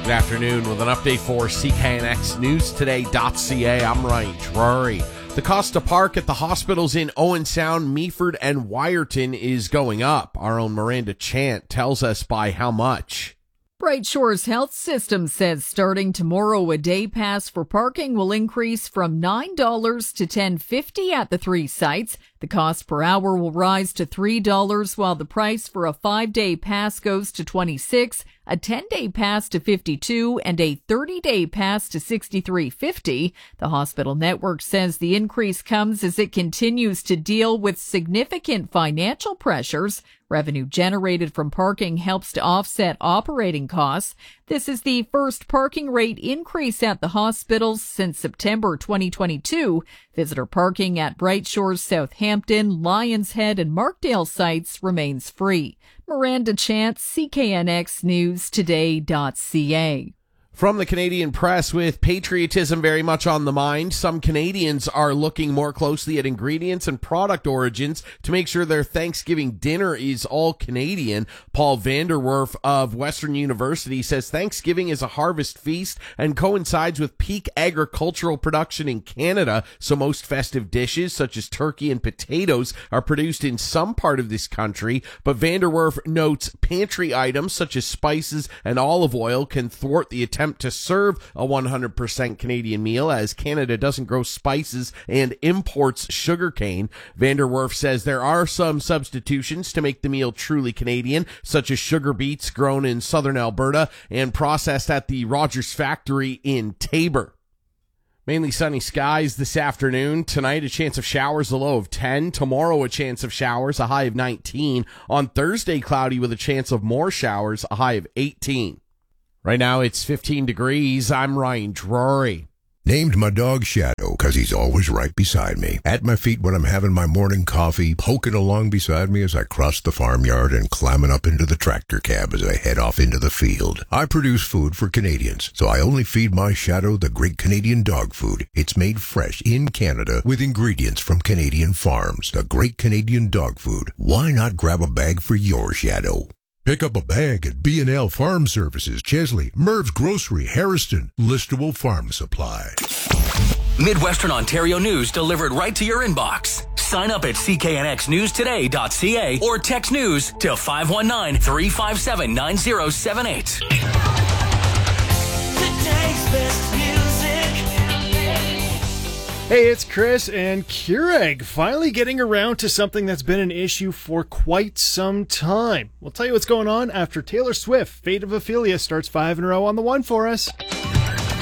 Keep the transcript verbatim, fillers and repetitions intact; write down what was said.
Good afternoon with an update for C K N X News Today dot C A. I'm Ryan Drury. The cost to park at the hospitals in Owen Sound, Meaford, and Wyerton is going up. Our own Miranda Chant tells us by how much. Bright Shores Health System says starting tomorrow, a day pass for parking will increase from nine dollars to ten fifty at the three sites. The cost per hour will rise to three dollars, while the price for a five-day pass goes to twenty-six dollars, a ten-day pass to fifty-two dollars, and a thirty-day pass to sixty-three fifty. The hospital network says the increase comes as it continues to deal with significant financial pressures. Revenue generated from parking helps to offset operating costs. This is the first parking rate increase at the hospitals since September twenty twenty-two. Visitor parking at Bright Shores, Southampton, Lions Head, and Markdale sites remains free. Miranda Chant, C K N X News Today dot C A. From the Canadian Press, with patriotism very much on the mind, some Canadians are looking more closely at ingredients and product origins to make sure their Thanksgiving dinner is all Canadian. Paul Vanderwerf of Western University says Thanksgiving is a harvest feast and coincides with peak agricultural production in Canada, so most festive dishes, such as turkey and potatoes, are produced in some part of this country. But Vanderwerf notes pantry items such as spices and olive oil can thwart the attempt to serve a one hundred percent Canadian meal, as Canada doesn't grow spices and imports sugarcane. Vanderwerf says there are some substitutions to make the meal truly Canadian, such as sugar beets grown in southern Alberta and processed at the Rogers factory in Tabor. Mainly sunny skies this afternoon. Tonight, a chance of showers, a low of ten. Tomorrow, a chance of showers, a high of nineteen. On Thursday, cloudy with a chance of more showers, a high of eighteen. Right now, it's fifteen degrees. I'm Ryan Drury. Named my dog Shadow because he's always right beside me. At my feet when I'm having my morning coffee, poking along beside me as I cross the farmyard, and climbing up into the tractor cab as I head off into the field. I produce food for Canadians, so I only feed my Shadow the great Canadian dog food. It's made fresh in Canada with ingredients from Canadian farms. The great Canadian dog food. Why not grab a bag for your Shadow? Pick up a bag at B and L Farm Services, Chesley, Merv's Grocery, Harrison, Listowel Farm Supply. Midwestern Ontario news delivered right to your inbox. Sign up at C K N X News Today dot C A or text news to five one nine, three five seven, nine zero seven eight. Today's best music. Hey, it's Chris, and Keurig finally getting around to something that's been an issue for quite some time. We'll tell you what's going on after Taylor Swift, Fate of Ophelia, starts five in a row on the one for us.